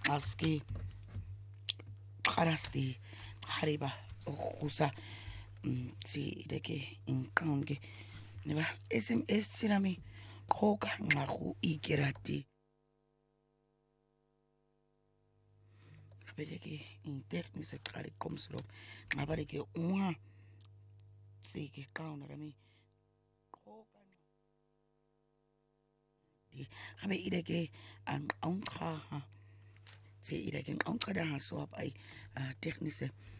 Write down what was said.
xaske xaraste xariba gusa si de ke inqonge neba SMS sirami qoka nxarhu ikirati abeleke intechnische qari qomslo nxabaleke unha sike qawna rami qoka di habe ideke an onqa si ideke onqa da swap ai technische